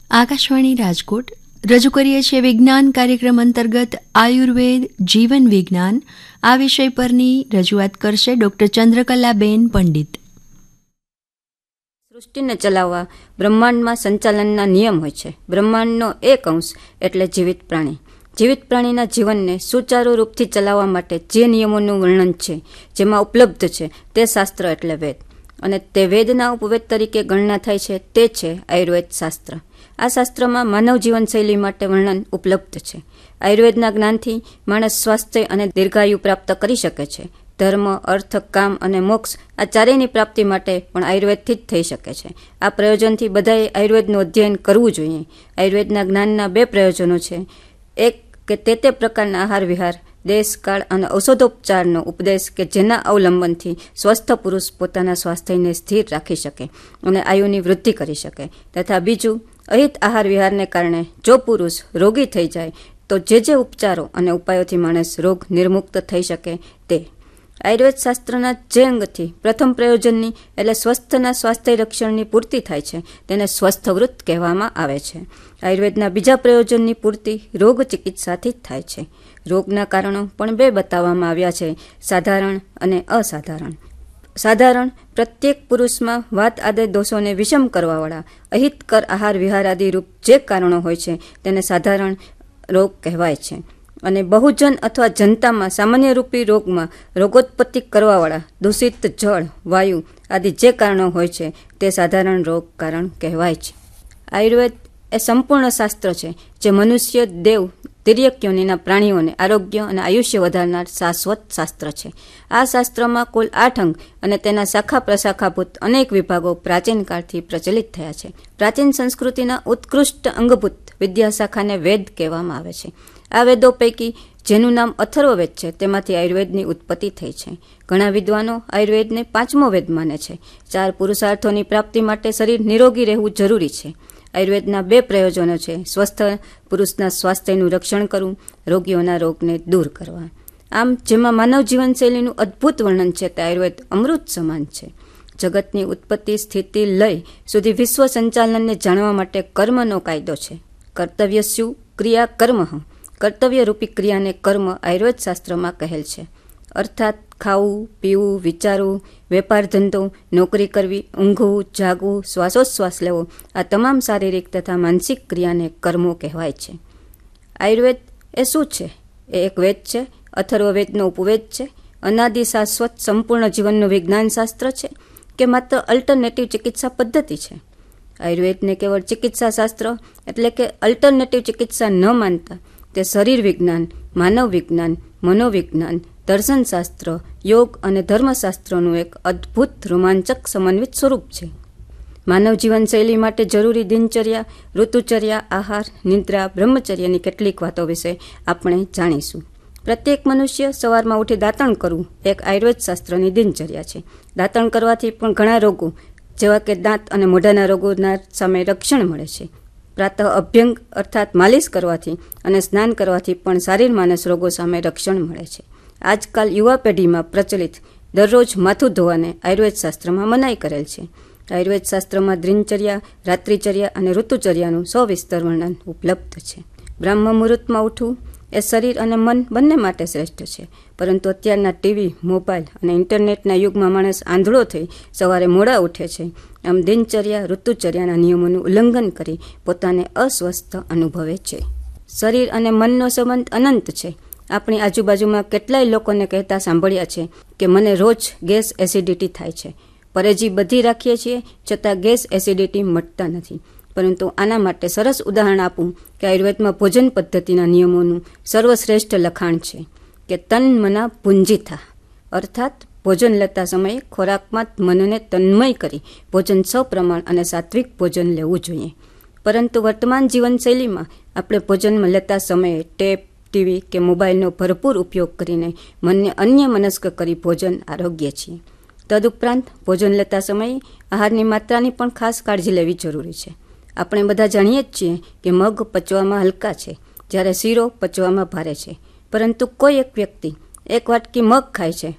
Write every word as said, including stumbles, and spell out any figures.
આકાશવાણી રાજકોટ રજૂ કરીએ છીએ વિજ્ઞાન કાર્યક્રમ અંતર્ગત આયુર્વેદ જીવન વિજ્ઞાન. આ વિષય પરની રજૂઆત કરશે ડૉક્ટર ચંદ્રકલાબેન પંડિત. સૃષ્ટિને ચલાવવા બ્રહ્માંડમાં સંચાલનના નિયમ હોય છે. બ્રહ્માંડનો એક અંશ એટલે જીવિત પ્રાણી. જીવિત પ્રાણીના જીવનને સુચારુ રૂપથી ચલાવવા માટે જે નિયમોનું વર્ણન છે, જેમાં ઉપલબ્ધ છે, તે શાસ્ત્ર એટલે વેદ. અને તે વેદના ઉપવેદ તરીકે ગણના થાય છે તે છે આયુર્વેદ શાસ્ત્ર. આ શાસ્ત્રમાં માનવ જીવનશૈલી માટે વર્ણન ઉપલબ્ધ છે. આયુર્વેદના જ્ઞાનથી માણસ સ્વાસ્થ્ય અને દીર્ઘાયુ પ્રાપ્ત કરી શકે છે. ધર્મ, અર્થ, કામ અને મોક્ષ આ ચારેયની પ્રાપ્તિ માટે પણ આયુર્વેદથી જ થઈ શકે છે. આ પ્રયોજનથી બધાએ આયુર્વેદનું અધ્યયન કરવું જોઈએ. આયુર્વેદના જ્ઞાનના બે પ્રયોજનો છે. એક કે તે તે પ્રકારના આહાર વિહાર, દેશ, કાળ અને ઔષધોપચારનો ઉપદેશ કે જેના અવલંબનથી સ્વસ્થ પુરુષ પોતાના સ્વાસ્થ્યને સ્થિર રાખી શકે અને આયુની વૃદ્ધિ કરી શકે. તથા બીજું, અહિત આહાર વિહારને કારણે જો પુરુષ રોગી થઈ જાય તો જે જે ઉપચારો અને ઉપાયોથી માણસ રોગ નિર્મુક્ત થઈ શકે તે. આયુર્વેદ શાસ્ત્રના જે અંગથી પ્રથમ પ્રયોજનની એટલે સ્વસ્થના સ્વાસ્થ્ય રક્ષણની પૂર્તિ થાય છે તેને સ્વસ્થવૃત્ત કહેવામાં આવે છે. આયુર્વેદના બીજા પ્રયોજનની પૂર્તિ રોગ ચિકિત્સાથી જ થાય છે. રોગના કારણો પણ બે બતાવવામાં આવ્યા છે, સાધારણ અને અસાધારણ. સાધારણ પ્રત્યેક પુરુષમાં વાત આદિ દોષોને વિષમ કરવાવાળા અહિતકર આહાર વિહાર આદિ રૂપ જે કારણો હોય છે તેને સાધારણ રોગ કહેવાય છે. અને બહુજન અથવા જનતામાં સામાન્ય રૂપી રોગમાં રોગોત્પત્તિ કરવાવાળા દૂષિત જળ, વાયુ આદિ જે કારણો હોય છે તે સાધારણ રોગ કારણ કહેવાય છે. આયુર્વેદ એ સંપૂર્ણ શાસ્ત્ર છે જે મનુષ્ય, દેવ, તિર્યક યોનિના પ્રાણીઓને આરોગ્ય અને આયુષ્ય વધારનાર શાશ્વત શાસ્ત્ર છે. આ શાસ્ત્રમાં કુલ આઠ અંગ અને તેના શાખા પ્રશાખાભૂત અનેક વિભાગો પ્રાચીન કાળથી પ્રચલિત થયા છે. પ્રાચીન સંસ્કૃતિના ઉત્કૃષ્ટ અંગભૂત વિદ્યાશાખાને વેદ કહેવામાં આવે છે. આ વેદો પૈકી જેનું નામ અથર્વવેદ છે તેમાંથી આયુર્વેદની ઉત્પત્તિ થઈ છે. ઘણા વિદ્વાનો આયુર્વેદને પાંચમો વેદ માને છે. ચાર પુરુષાર્થોની પ્રાપ્તિ માટે શરીર નિરોગી રહેવું જરૂરી છે. આયુર્વેદના બે પ્રયોજનો છે, સ્વસ્થ પુરુષના સ્વાસ્થ્યનું રક્ષણ કરવું, રોગીઓના રોગને દૂર કરવા. આમ જેમાં માનવ જીવનશૈલીનું અદ્ભુત વર્ણન છે તે આયુર્વેદ અમૃત સમાન છે. જગતની ઉત્પત્તિ, સ્થિતિ, લય સુધી વિશ્વ સંચાલનને જાણવા માટે કર્મનો કાયદો છે. કર્તવ્ય શું? ક્રિયા કર્મ. કર્તવ્ય રૂપી ક્રિયાને કર્મ આયુર્વેદ શાસ્ત્રમાં કહેલ છે. અર્થાત ખાવું, પીવું, વિચારવું, વેપાર ધંધો, નોકરી કરવી, ઊંઘવું, જાગવું, શ્વાસોચ્છ્વાસ લેવો આ તમામ શારીરિક તથા માનસિક ક્રિયાને કર્મો કહેવાય છે. આયુર્વેદ એ શું છે? એ એક વેદ છે, અથર્વવેદનો ઉપવેદ છે, અનાદિ શાશ્વત સંપૂર્ણ જીવનનું વિજ્ઞાન શાસ્ત્ર છે કે માત્ર અલ્ટરનેટિવ ચિકિત્સા પદ્ધતિ છે? આયુર્વેદને કેવળ ચિકિત્સા શાસ્ત્ર એટલે કે અલ્ટરનેટિવ ચિકિત્સા ન માનતા તે શરીર વિજ્ઞાન, માનવ વિજ્ઞાન, મનોવિજ્ઞાન, દર્શનશાસ્ત્ર, યોગ અને ધર્મશાસ્ત્રોનું એક અદ્ભુત રોમાંચક સમન્વિત સ્વરૂપ છે. માનવ જીવનશૈલી માટે જરૂરી દિનચર્યા, ઋતુચર્યા, આહાર, નિદ્રા, બ્રહ્મચર્યની કેટલીક વાતો વિશે આપણે જાણીશું. પ્રત્યેક મનુષ્ય સવારમાં ઉઠી દાંતણ કરવું એક આયુર્વેદ શાસ્ત્રની દિનચર્યા છે. દાંતણ કરવાથી પણ ઘણા રોગો જેવા કે દાંત અને મોઢાના રોગોના સામે રક્ષણ મળે છે. પ્રાતઃ અભ્યંગ અર્થાત માલિશ કરવાથી અને સ્નાન કરવાથી પણ શારીર માનસ રોગો સામે રક્ષણ મળે છે. આજકાલ યુવા પેઢીમાં પ્રચલિત દરરોજ માથું ધોવાને આયુર્વેદ શાસ્ત્રમાં મનાઈ કરેલ છે. આયુર્વેદ શાસ્ત્રમાં દિનચર્યા, રાત્રિચર્યા અને ઋતુચર્યાનું સવિસ્તર વર્ણન ઉપલબ્ધ છે. બ્રહ્મ મુહૂર્તમાં ઉઠવું એ શરીર અને મન બંને માટે શ્રેષ્ઠ છે. પરંતુ અત્યારના ટીવી, મોબાઈલ અને ઇન્ટરનેટના યુગમાં માણસ આંધળો થઈ સવારે મોડા ઉઠે છે. આમ દિનચર્યા, ઋતુચર્યાના નિયમોનું ઉલ્લંઘન કરી પોતાને અસ્વસ્થ અનુભવે છે. શરીર અને મનનો સંબંધ અનંત છે. આપણી આજુબાજુમાં કેટલાય લોકોને કહેતા સાંભળ્યા છે કે મને રોજ ગેસ એસિડિટી થાય છે. પરેજી બધી રાખીએ છીએ છતાં ગેસ એસિડિટી મટતા નથી. પરંતુ આના માટે સરસ ઉદાહરણ આપું કે આયુર્વેદમાં ભોજન પદ્ધતિના નિયમોનું સર્વશ્રેષ્ઠ લખાણ છે કે તન મના પુંજિથા, અર્થાત ભોજન લેતા સમયે ખોરાકમાં મનને તન્મય કરી ભોજન સપ્રમાણ અને સાત્વિક ભોજન લેવું જોઈએ. પરંતુ વર્તમાન જીવનશૈલીમાં આપણે ભોજનમાં લેતા સમયે ટેપ, ટીવી કે મોબાઈલનો ભરપૂર ઉપયોગ કરીને મનને અન્ય મનસ્ક કરી ભોજન આરોગ્ય છીએ. તદુપરાંત ભોજન લેતા સમયે આહારની માત્રાની પણ ખાસ કાળજી લેવી જરૂરી છે. આપણે બધા જાણીએ જ છીએ કે મગ પચવામાં હલકા છે, જ્યારે શીરો પચવામાં ભારે છે. પરંતુ કોઈ એક વ્યક્તિ એક વાટકી મગ ખાય છે